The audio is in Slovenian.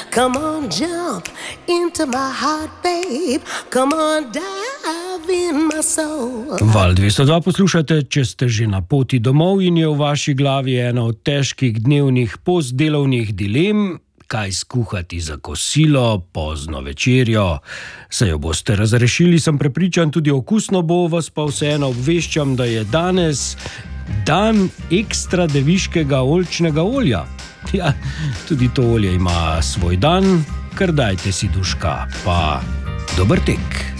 Come on, jump into my heart, babe. Come on, dive in my soul. Val 202 poslušate, če ste že na poti domov in je v vaši glavi ena od težkih dnevnih postdelovnih dilem, kaj skuhati za kosilo, pozno večerjo. Se jo boste razrešili, sem prepričan, tudi okusno bo, vas pa vseeno obveščam, da je danes dan ekstra deviškega oljčnega olja. Ja, tudi to olje ima svoj dan, kar dajte si duška, pa dober tek.